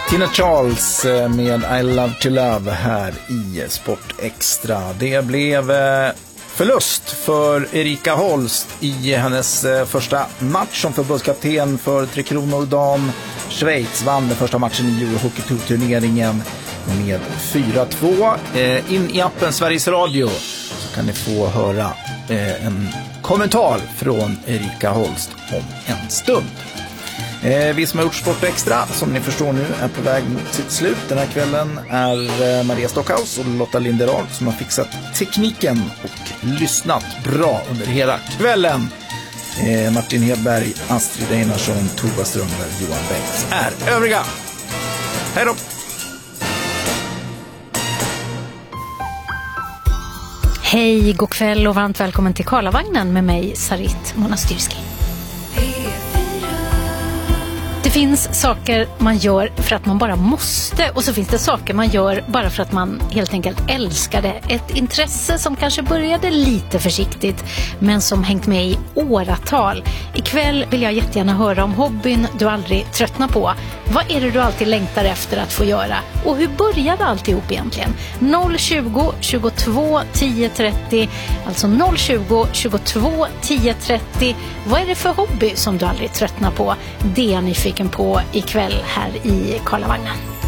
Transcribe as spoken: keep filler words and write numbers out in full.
Tina Charles med I Love to Love här i Sport Extra. Det blev förlust för Erika Holst i hennes första match som förbundskapten för Tre Kronor dam. Schweiz vann den första matchen i Eurohockey-turneringen med fyra två. In i appen Sveriges Radio så kan ni få höra en kommentar från Erika Holst om en stund. Vi som har gjort Sport Extra, som ni förstår nu, är på väg mot sitt slut. Den här kvällen är Maria Stockhaus och Lotta Linderdahl som har fixat tekniken och lyssnat bra under hela kvällen. Martin Hedberg, Astrid Einarsson, Tova Strömberg, Johan Bengts är övriga. Hej då! Hej, god kväll och varmt välkommen till Karlavagnen med mig, Sarit Monastyrski. Det finns saker man gör för att man bara måste, och så finns det saker man gör bara för att man helt enkelt älskar det. Ett intresse som kanske började lite försiktigt men som hängt med i åratal. Ikväll vill jag jättegärna höra om hobbyn du aldrig tröttnar på. Vad är det du alltid längtar efter att få göra? Och hur började alltihop egentligen? noll tjugo tjugotvå tio trettio, alltså noll tjugo tjugotvå tio trettio. Vad är det för hobby som du aldrig tröttnar på? Det är jag nyfiken på ikväll här i Karlavagnen.